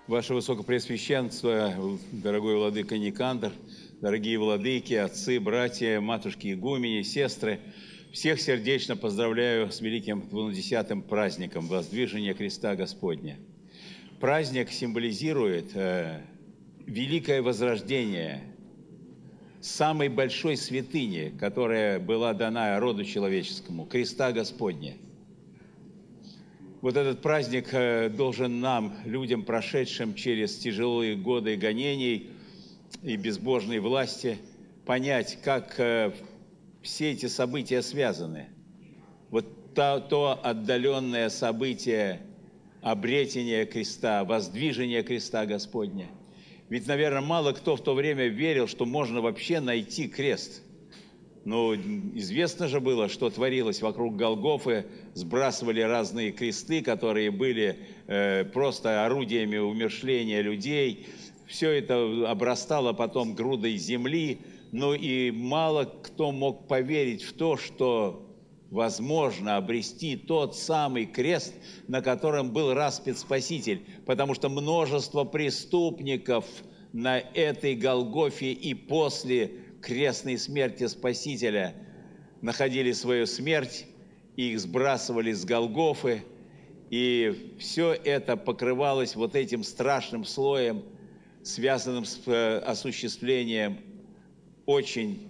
Ваше Высокопреосвященство, дорогой владыка Никандр, дорогие владыки, отцы, братья, матушки игумени, сестры, всех сердечно поздравляю с великим 20-м праздником Воздвижения Креста Господня. Праздник символизирует великое возрождение самой большой святыни, которая была дана роду человеческому, Креста Господня. Вот этот праздник должен нам, людям, прошедшим через тяжелые годы гонений и безбожной власти, понять, как все эти события связаны. Вот то отдаленное событие обретения креста, воздвижения креста Господня. Ведь, наверное, мало кто в то время верил, что можно вообще найти крест. Но известно же было, что творилось вокруг Голгофы, сбрасывали разные кресты, которые были просто орудиями умерщвления людей. Все это обрастало потом грудой земли, но и мало кто мог поверить в то, что возможно обрести тот самый крест, на котором был распят Спаситель, потому что множество преступников на этой Голгофе и после крестной смерти Спасителя находили свою смерть, и их сбрасывали с Голгофы, и все это покрывалось вот этим страшным слоем, связанным с осуществлением очень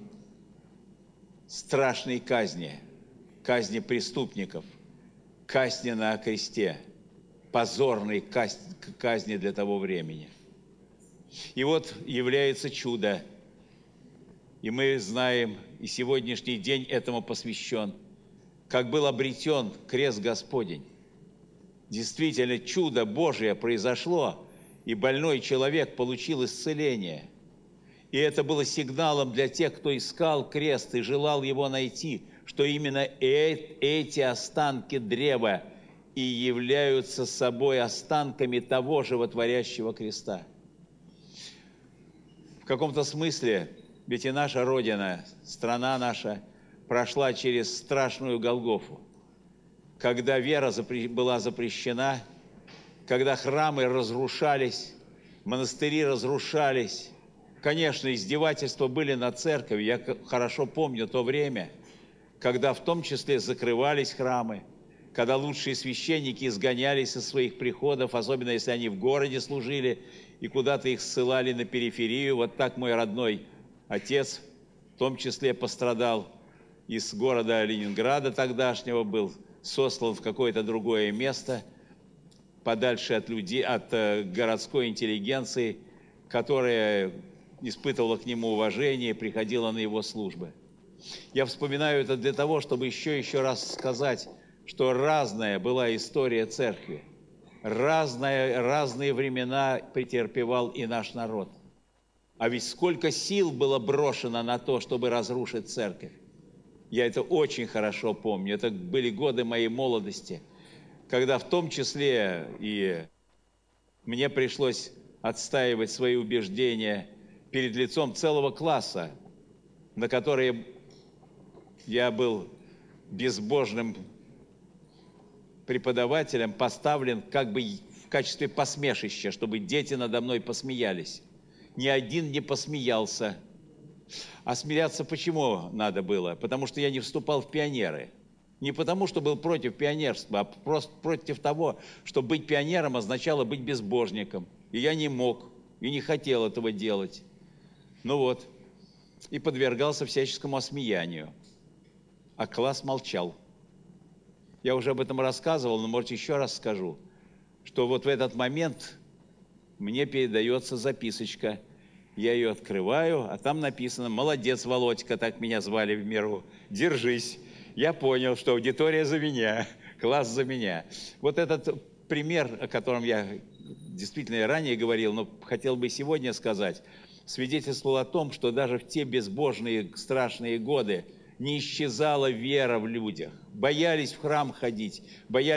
страшной казни, казни преступников, казни на кресте, позорной казни для того времени. И вот является чудо. И мы знаем, и сегодняшний день этому посвящен, как был обретен крест Господень. Действительно, чудо Божие произошло, и больной человек получил исцеление. И это было сигналом для тех, кто искал крест и желал его найти, что именно эти останки древа и являются собой останками того животворящего креста. В каком-то смысле, ведь и наша Родина, страна наша, прошла через страшную Голгофу, когда вера была запрещена, когда храмы разрушались, монастыри разрушались. Конечно, издевательства были над церковью. Я хорошо помню то время, когда в том числе закрывались храмы, когда лучшие священники изгонялись из своих приходов, особенно если они в городе служили, и куда-то их ссылали на периферию. Вот так мой родной отец в том числе пострадал, из города Ленинграда тогдашнего был сослан в какое-то другое место, подальше от людей, от городской интеллигенции, которая испытывала к нему уважение, приходила на его службы. Я вспоминаю это для того, чтобы еще раз сказать, что разная была история церкви, разные времена претерпевал и наш народ. А ведь сколько сил было брошено на то, чтобы разрушить церковь. Я это очень хорошо помню. Это были годы моей молодости, когда в том числе и мне пришлось отстаивать свои убеждения перед лицом целого класса, на которые я был безбожным преподавателем поставлен как бы в качестве посмешища, чтобы дети надо мной посмеялись. Ни один не посмеялся. А смеяться почему надо было? Потому что я не вступал в пионеры. Не потому, что был против пионерства, а просто против того, что быть пионером означало быть безбожником. И я не мог, и не хотел этого делать. Ну вот, и подвергался всяческому осмеянию. А класс молчал. Я уже об этом рассказывал, но, может, еще раз скажу, что вот в этот момент мне передается записочка. Я ее открываю, а там написано: «Молодец, Володька», так меня звали в миру, «держись». Я понял, что аудитория за меня, класс за меня. Вот этот пример, о котором я действительно и ранее говорил, но хотел бы сегодня сказать, свидетельствовал о том, что даже в те безбожные, страшные годы не исчезала вера в людях. Боялись в храм ходить, боялись